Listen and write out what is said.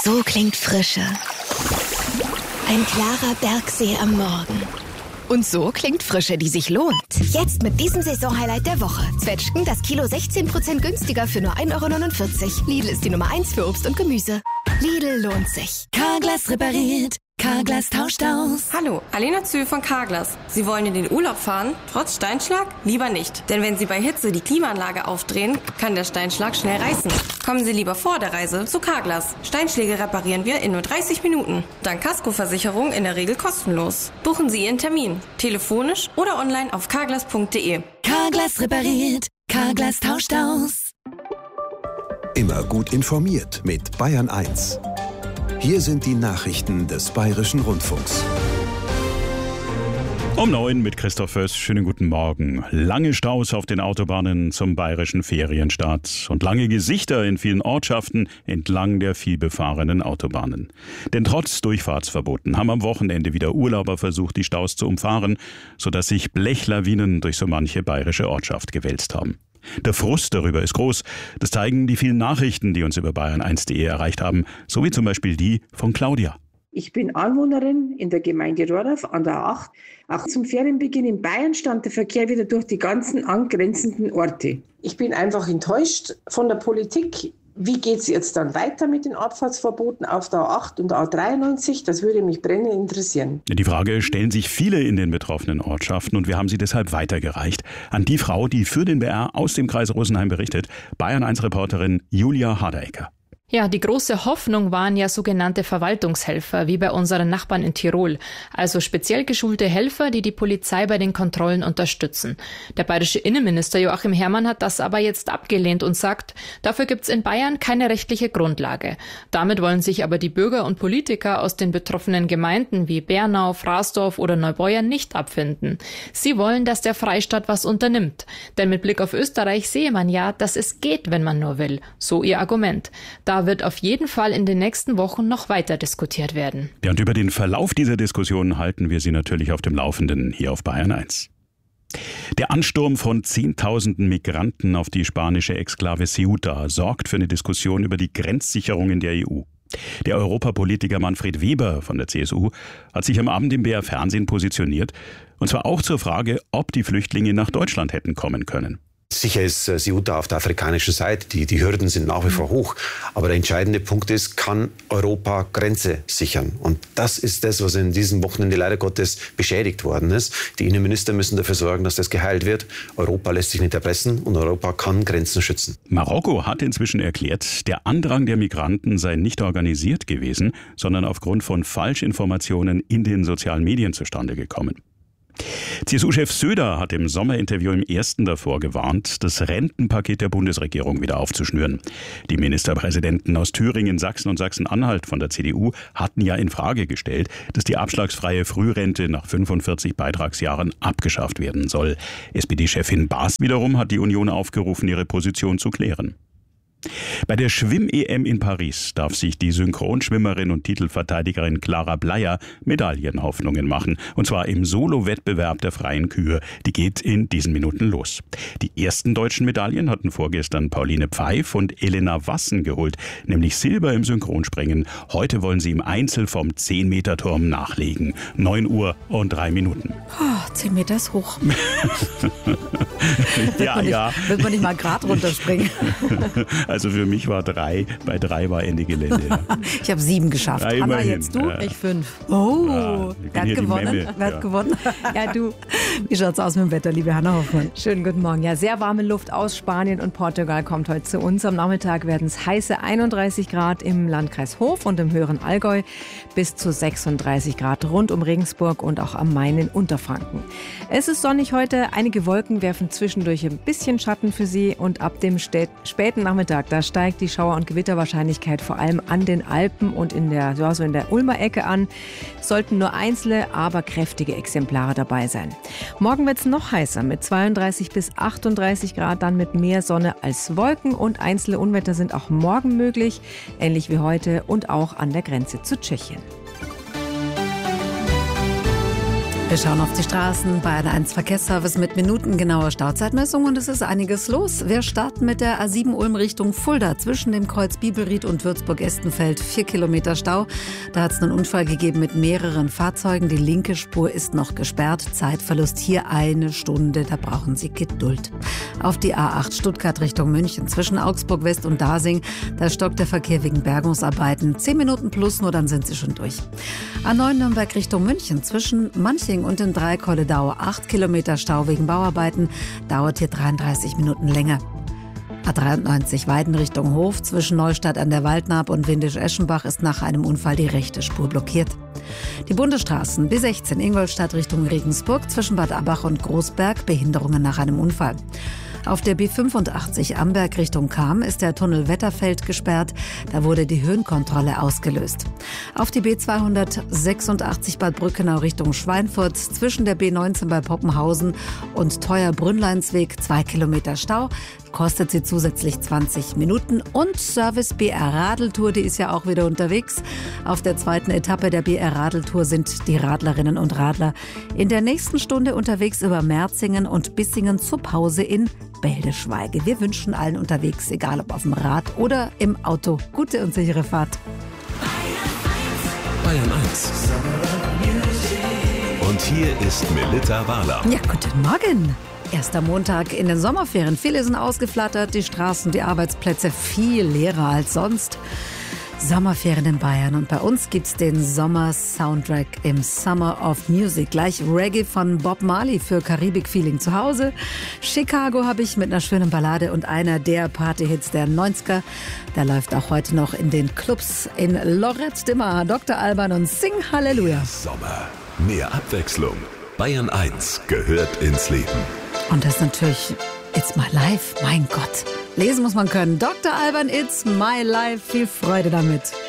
So klingt Frische. Ein klarer Bergsee am Morgen. Und so klingt Frische, die sich lohnt. Jetzt mit diesem Saisonhighlight der Woche. Zwetschgen das Kilo 16% günstiger für nur 1,49 €. Lidl ist die Nummer 1 für Obst und Gemüse. Lidl lohnt sich. Carglass repariert. Carglass tauscht aus. Hallo, Alena Zühl von Carglass. Sie wollen in den Urlaub fahren? Trotz Steinschlag? Lieber nicht. Denn wenn Sie bei Hitze die Klimaanlage aufdrehen, kann der Steinschlag schnell reißen. Kommen Sie lieber vor der Reise zu Carglass. Steinschläge reparieren wir in nur 30 Minuten. Dank Kaskoversicherung in der Regel kostenlos. Buchen Sie Ihren Termin. Telefonisch oder online auf carglass.de. Carglass repariert. Carglass tauscht aus. Immer gut informiert mit Bayern 1. Hier sind die Nachrichten des Bayerischen Rundfunks. Um 9 mit Christoph Föß. Schönen guten Morgen. Lange Staus auf den Autobahnen zum bayerischen Ferienstart und lange Gesichter in vielen Ortschaften entlang der vielbefahrenen Autobahnen. Denn trotz Durchfahrtsverboten haben am Wochenende wieder Urlauber versucht, die Staus zu umfahren, sodass sich Blechlawinen durch so manche bayerische Ortschaft gewälzt haben. Der Frust darüber ist groß. Das zeigen die vielen Nachrichten, die uns über bayern1.de erreicht haben, so wie zum Beispiel die von Claudia. Ich bin Anwohnerin in der Gemeinde Rohrdorf an der 8. Auch zum Ferienbeginn in Bayern stand der Verkehr wieder durch die ganzen angrenzenden Orte. Ich bin einfach enttäuscht von der Politik. Wie geht es jetzt dann weiter mit den Abfahrtsverboten auf der A8 und der A93? Das würde mich brennend interessieren. Die Frage stellen sich viele in den betroffenen Ortschaften und wir haben sie deshalb weitergereicht an die Frau, die für den BR aus dem Kreis Rosenheim berichtet, Bayern1-Reporterin Julia Harderecker. Ja, die große Hoffnung waren ja sogenannte Verwaltungshelfer, wie bei unseren Nachbarn in Tirol. Also speziell geschulte Helfer, die die Polizei bei den Kontrollen unterstützen. Der bayerische Innenminister Joachim Herrmann hat das aber jetzt abgelehnt und sagt, dafür gibt's in Bayern keine rechtliche Grundlage. Damit wollen sich aber die Bürger und Politiker aus den betroffenen Gemeinden wie Bernau, Fraßdorf oder Neubeuern nicht abfinden. Sie wollen, dass der Freistaat was unternimmt. Denn mit Blick auf Österreich sehe man ja, dass es geht, wenn man nur will. So ihr Argument. Da wird auf jeden Fall in den nächsten Wochen noch weiter diskutiert werden. Ja, und über den Verlauf dieser Diskussion halten wir Sie natürlich auf dem Laufenden hier auf Bayern 1. Der Ansturm von Zehntausenden Migranten auf die spanische Exklave Ceuta sorgt für eine Diskussion über die Grenzsicherung in der EU. Der Europapolitiker Manfred Weber von der CSU hat sich am Abend im BR Fernsehen positioniert, und zwar auch zur Frage, ob die Flüchtlinge nach Deutschland hätten kommen können. Sicher ist Ceuta auf der afrikanischen Seite, die Hürden sind nach wie vor hoch. Aber der entscheidende Punkt ist, kann Europa Grenze sichern? Und das ist das, was in diesem Wochenende leider Gottes beschädigt worden ist. Die Innenminister müssen dafür sorgen, dass das geheilt wird. Europa lässt sich nicht erpressen und Europa kann Grenzen schützen. Marokko hat inzwischen erklärt, der Andrang der Migranten sei nicht organisiert gewesen, sondern aufgrund von Falschinformationen in den sozialen Medien zustande gekommen. CSU-Chef Söder hat im Sommerinterview im Ersten davor gewarnt, das Rentenpaket der Bundesregierung wieder aufzuschnüren. Die Ministerpräsidenten aus Thüringen, Sachsen und Sachsen-Anhalt von der CDU hatten ja in Frage gestellt, dass die abschlagsfreie Frührente nach 45 Beitragsjahren abgeschafft werden soll. SPD-Chefin Baas wiederum hat die Union aufgerufen, ihre Position zu klären. Bei der Schwimm-EM in Paris darf sich die Synchronschwimmerin und Titelverteidigerin Clara Bleier Medaillenhoffnungen machen. Und zwar im Solo-Wettbewerb der freien Kühe. Die geht in diesen Minuten los. Die ersten deutschen Medaillen hatten vorgestern Pauline Pfeif und Elena Wassen geholt, nämlich Silber im Synchronspringen. Heute wollen sie im Einzel vom 10-Meter-Turm nachlegen. 9 Uhr und 3 Minuten. 10 Meter ist hoch. Ja. Wird man nicht mal gerade runterspringen? Also für mich war 3, bei 3 war Ende Gelände. Ja. Ich habe 7 geschafft. Ja, Hanna, immerhin. jetzt du? Ja. Ich 5. Oh, wer hat gewonnen? Wer hat gewonnen? Ja, du. Wie schaut's aus mit dem Wetter, liebe Hanna Hoffmann? Schönen guten Morgen. Ja, sehr warme Luft aus Spanien und Portugal kommt heute zu uns. Am Nachmittag werden es heiße 31 Grad im Landkreis Hof und im höheren Allgäu, bis zu 36 Grad rund um Regensburg und auch am Main in Unterfranken. Es ist sonnig heute. Einige Wolken werfen zwischendurch ein bisschen Schatten für Sie und ab dem späten Nachmittag, da steigt die Schauer- und Gewitterwahrscheinlichkeit vor allem an den Alpen und in der Ulmer Ecke an. Sollten nur einzelne, aber kräftige Exemplare dabei sein. Morgen wird es noch heißer mit 32 bis 38 Grad, dann mit mehr Sonne als Wolken und einzelne Unwetter sind auch morgen möglich, ähnlich wie heute und auch an der Grenze zu Tschechien. Wir schauen auf die Straßen bei einer 1 Verkehrsservice mit minutengenauer Stauzeitmessung und es ist einiges los. Wir starten mit der A7 Ulm Richtung Fulda zwischen dem Kreuz Bibelried und Würzburg-Estenfeld. 4 Kilometer Stau. Da hat es einen Unfall gegeben mit mehreren Fahrzeugen. Die linke Spur ist noch gesperrt. Zeitverlust hier 1 Stunde. Da brauchen Sie Geduld. Auf die A8 Stuttgart Richtung München zwischen Augsburg West und Dasing. Da stockt der Verkehr wegen Bergungsarbeiten. 10 Minuten plus, nur dann sind Sie schon durch. A9 Nürnberg Richtung München zwischen Manching und in Dreikolledau 8 Kilometer Stau wegen Bauarbeiten, dauert hier 33 Minuten länger. A93 Weiden Richtung Hof zwischen Neustadt an der Waldnaab und Windisch-Eschenbach ist nach einem Unfall die rechte Spur blockiert. Die Bundesstraßen B16 Ingolstadt Richtung Regensburg zwischen Bad Abbach und Großberg, Behinderungen nach einem Unfall. Auf der B85 Amberg Richtung Cham ist der Tunnel Wetterfeld gesperrt. Da wurde die Höhenkontrolle ausgelöst. Auf die B286 Bad Brückenau Richtung Schweinfurt zwischen der B19 bei Poppenhausen und Teuer-Brünnleinsweg 2 Kilometer Stau. Kostet sie zusätzlich 20 Minuten. Und Service BR Radeltour, die ist ja auch wieder unterwegs. Auf der zweiten Etappe der BR Radeltour sind die Radlerinnen und Radler in der nächsten Stunde unterwegs über Merzingen und Bissingen zur Pause in Beldeschweige. Wir wünschen allen unterwegs, egal ob auf dem Rad oder im Auto, gute und sichere Fahrt. Bayern 1. Und hier ist Melitta Wahler. Ja, guten Morgen. Erster Montag in den Sommerferien. Viele sind ausgeflattert, die Straßen, die Arbeitsplätze viel leerer als sonst. Sommerferien in Bayern und bei uns gibt's den Sommer-Soundtrack im Summer of Music. Gleich Reggae von Bob Marley für Karibik-Feeling zu Hause. Chicago habe ich mit einer schönen Ballade und einer der Partyhits der 90er. Der läuft auch heute noch in den Clubs in Lorette de Mar. Dr. Alban und Sing Halleluja. Sommer, mehr Abwechslung. Bayern 1 gehört ins Leben. Und das ist natürlich It's My Life. Mein Gott. Lesen muss man können. Dr. Alban, It's My Life. Viel Freude damit.